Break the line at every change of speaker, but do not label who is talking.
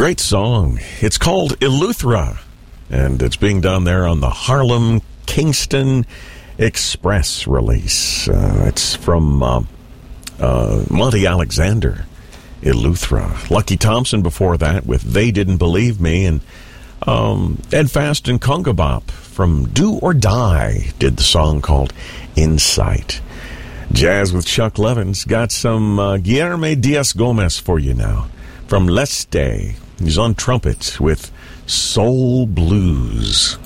Great song. It's called Eleuthera, and it's being done there on the Harlem Kingston Express release. It's from Monty Alexander, Eleuthera. Lucky Thompson before that with They Didn't Believe Me, and Ed Fast and Conga Bop from Do or Die did the song called Insight. Jazz with Chuck Levins. Got some Guillermo Diaz-Gomez for you now from Leste. He's on trumpet with Soul Blues.